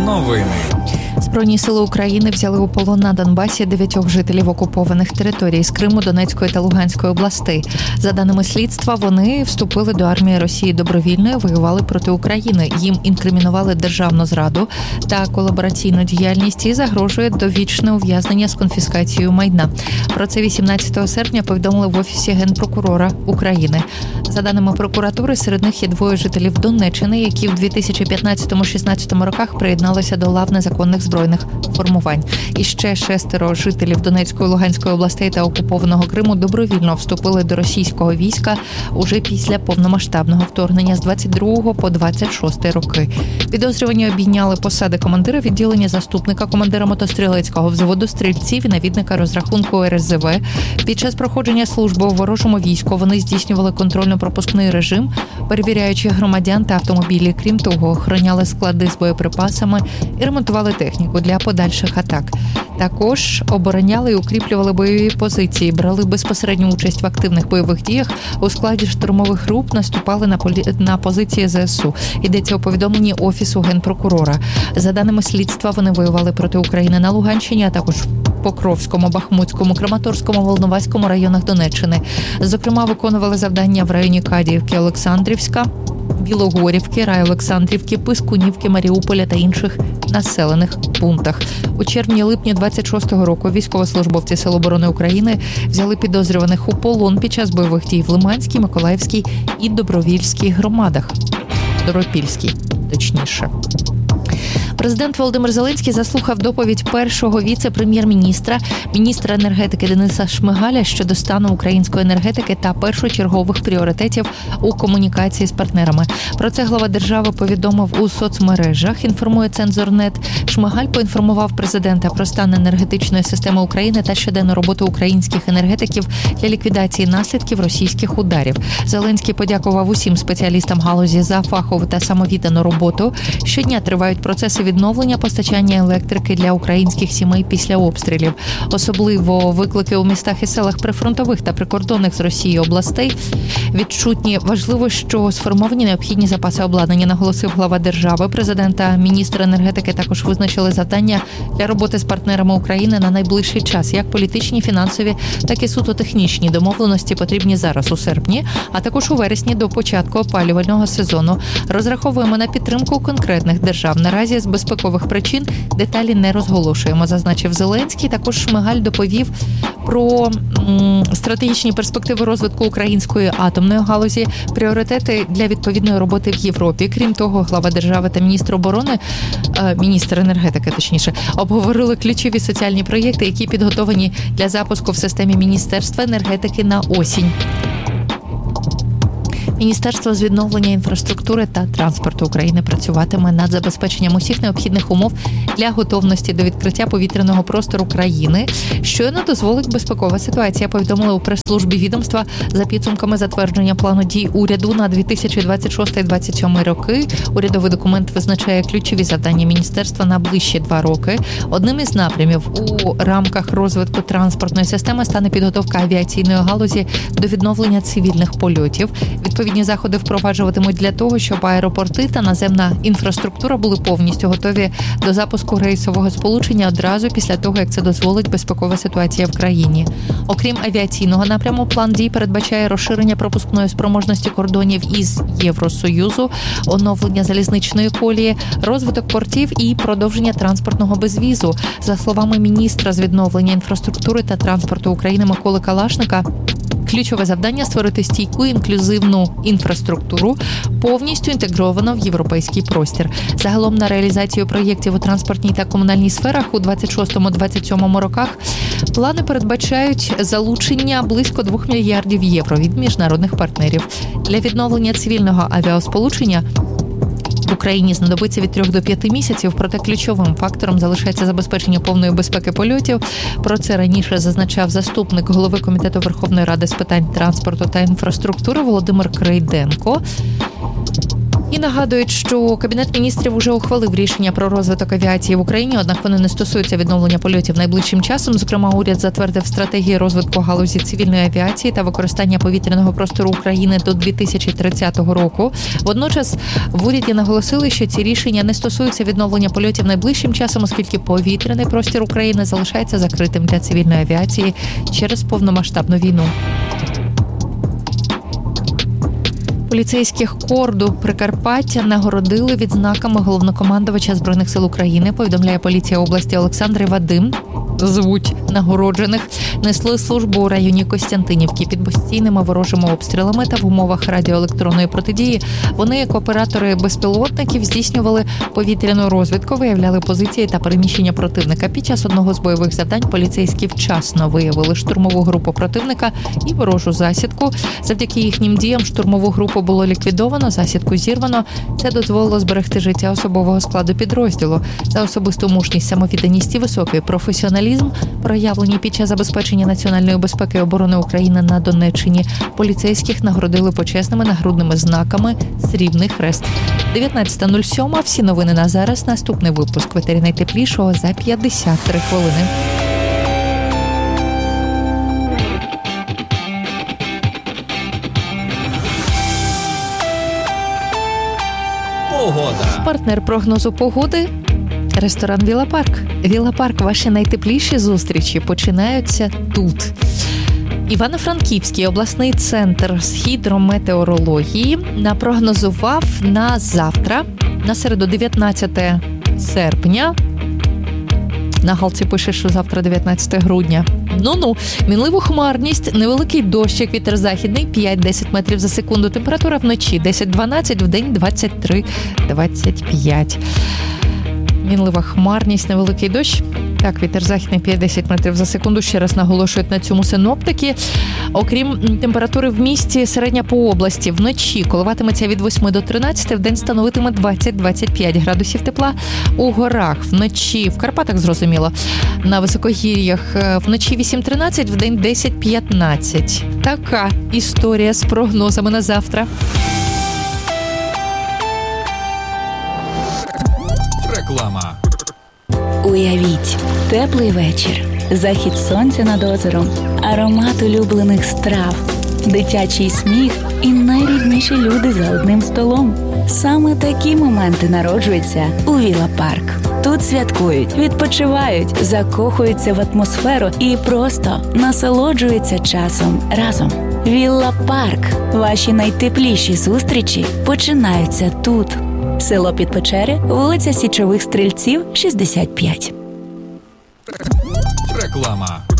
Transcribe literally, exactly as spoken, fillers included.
Новини. Збройні сили України взяли у полон на Донбасі дев'ятьох жителів окупованих територій з Криму, Донецької та Луганської областей. За даними слідства, вони вступили до армії Росії добровільно і воювали проти України. Їм інкримінували державну зраду та колабораційну діяльність і загрожує довічне ув'язнення з конфіскацією майна. Про це вісімнадцятого серпня повідомили в Офісі Генпрокурора України. За даними прокуратури, серед них є двоє жителів Донеччини, які в дві тисячі п'ятнадцятому-шістнадцятому роках приєдналися до лав незаконних збройних формувань. І ще шестеро жителів Донецької, Луганської областей та окупованого Криму добровільно вступили до російського війська уже після повномасштабного вторгнення з двадцять другого по двадцять шостий роки. Підозрювані обійняли посади командира відділення, заступника командира мотострілецького взводу стрільців і навідника розрахунку ер ес зе ве. Під час проходження служби у ворожому війську вони здійснювали контрольно-пропускний режим, перевіряючи громадян та автомобілі. Крім того, охороняли склади з боєприпасами і ремонтували техніку для подальших атак. Також обороняли і укріплювали бойові позиції, брали безпосередню участь в активних бойових діях, у складі штурмових груп наступали на, полі... на позиції зе ес у. Йдеться у повідомленні Офісу Генпрокурора. За даними слідства, вони воювали проти України на Луганщині, а також Покровському, Бахмутському, Краматорському, Волноваському районах Донеччини. Зокрема, виконували завдання в районі Кадіївки, Олександрівська, Білогорівки, Райолександрівки, Пискунівки, Маріуполя та інших населених пунктах. У червні-липні двадцять шостого року військовослужбовці Сил оборони України взяли підозрюваних у полон під час бойових дій в Лиманській, Миколаївській і Добровільській громадах. Добропільській, точніше. Президент Володимир Зеленський заслухав доповідь першого віце-прем'єр-міністра, міністра енергетики Дениса Шмигаля щодо стану української енергетики та першочергових пріоритетів у комунікації з партнерами. Про це глава держави повідомив у соцмережах, інформує Цензор.нет. Шмигаль поінформував президента про стан енергетичної системи України та щоденну роботу українських енергетиків для ліквідації наслідків російських ударів. Зеленський подякував усім спеціалістам галузі за фахову та самовіддану роботу. Щодня тривають процеси відновлення постачання електрики для українських сімей після обстрілів. Особливо виклики у містах і селах прифронтових та прикордонних з Росією областей відчутні. Важливо, що сформовані необхідні запаси обладнання, наголосив глава держави. Президент та міністр енергетики також визначили завдання для роботи з партнерами України на найближчий час. Як політичні, фінансові, так і суто технічні домовленості потрібні зараз у серпні, а також у вересні до початку опалювального сезону. Розраховуємо на підтримку конкретних держав. Наразі з безпекових причин деталі не розголошуємо, зазначив Зеленський. Також Шмигаль доповів про м, стратегічні перспективи розвитку української атомної галузі, пріоритети для відповідної роботи в Європі. Крім того, глава держави та міністр оборони, е, міністр енергетики, точніше, обговорили ключові соціальні проєкти, які підготовлені для запуску в системі Міністерства енергетики на осінь. Міністерство з відновлення інфраструктури та транспорту України працюватиме над забезпеченням усіх необхідних умов для готовності до відкриття повітряного простору країни, щойно дозволить безпекова ситуація, повідомили у прес-службі відомства за підсумками затвердження плану дій уряду на дві тисячі двадцять шостий - двадцять сьомий роки. Урядовий документ визначає ключові завдання міністерства на ближчі два роки. Одним із напрямів у рамках розвитку транспортної системи стане підготовка авіаційної галузі до відновлення цивільних польотів. Відповідні заходи впроваджуватимуть для того, щоб аеропорти та наземна інфраструктура були повністю готові до запуску рейсового сполучення одразу після того, як це дозволить безпекова ситуація в країні. Окрім авіаційного напряму, план дій передбачає розширення пропускної спроможності кордонів із Євросоюзу, оновлення залізничної колії, розвиток портів і продовження транспортного безвізу. За словами міністра з відновлення інфраструктури та транспорту України Миколи Калашника, ключове завдання – створити стійку інклюзивну інфраструктуру, повністю інтегровану в європейський простір. Загалом на реалізацію проєктів у транспортній та комунальній сферах у двадцять шостому - двадцять сьомому роках плани передбачають залучення близько двох мільярдів євро від міжнародних партнерів. Для відновлення цивільного авіасполучення в Україні знадобиться від трьох до п'яти місяців, проте ключовим фактором залишається забезпечення повної безпеки польотів. Про це раніше зазначав заступник голови Комітету Верховної Ради з питань транспорту та інфраструктури Володимир Крейденко. І нагадують, що Кабінет міністрів уже ухвалив рішення про розвиток авіації в Україні, однак вони не стосуються відновлення польотів найближчим часом. Зокрема, уряд затвердив стратегії розвитку галузі цивільної авіації та використання повітряного простору України до дві тисячі тридцятого року. Водночас в уряді наголосили, що ці рішення не стосуються відновлення польотів найближчим часом, оскільки повітряний простір України залишається закритим для цивільної авіації через повномасштабну війну. Поліцейських Корду Прикарпаття нагородили відзнаками головнокомандувача Збройних сил України, повідомляє поліція області. Олександр і Вадим, звуть нагороджених, несли службу у районі Костянтинівки під постійними ворожими обстрілами та в умовах радіоелектронної протидії. Вони, як оператори безпілотників, здійснювали повітряну розвідку, виявляли позиції та переміщення противника. Під час одного з бойових завдань поліцейські вчасно виявили штурмову групу противника і ворожу засідку. Завдяки їхнім діям штурмову групу було ліквідовано, засідку зірвано. Це дозволило зберегти життя особового складу підрозділу. За особисту мужність, самовідданість і високий професіоналізм, проявлені під час забезпечення національної безпеки і оборони України на Донеччині, поліцейських нагородили почесними нагрудними знаками «Срібний хрест». дев'ятнадцята нуль сім. Всі новини на зараз. Наступний випуск в етері найтеплішого за п'ятдесят три хвилини. Погода. Партнер прогнозу погоди – ресторан «Віла Парк». «Віла Парк» – ваші найтепліші зустрічі починаються тут. Івано-Франківський обласний центр з гідрометеорології напрогнозував на завтра, на середу дев'ятнадцяте серпня. На галці пише, що завтра дев'ятнадцяте грудня. Ну-ну, мінливу хмарність, невеликий дощик, вітер західний п'ять-десять метрів за секунду. Температура вночі десять-дванадцять, вдень двадцять три двадцять п'ять. Мінлива хмарність, невеликий дощ. Так, вітер західний п'ять-десять метрів за секунду. Ще раз наголошують на цьому синоптики. Окрім температури в місті, середня по області. Вночі коливатиметься від восьми до тринадцяти, вдень становитиме двадцять-двадцять п'ять градусів тепла. У горах вночі, в Карпатах зрозуміло, на високогір'ях вночі вісім-тринадцять, вдень десять-п'ятнадцять. Така історія з прогнозами на завтра. Реклама. Уявіть, теплий вечір, захід сонця над озером, аромат улюблених страв, дитячий сміх і найрідніші люди за одним столом. Саме такі моменти народжуються у Віла Парк. Тут святкують, відпочивають, закохуються в атмосферу і просто насолоджуються часом разом. Віла Парк. Ваші найтепліші зустрічі починаються тут. Село Підпечери, вулиця Січових Стрільців, шістдесят п'ять. Реклама.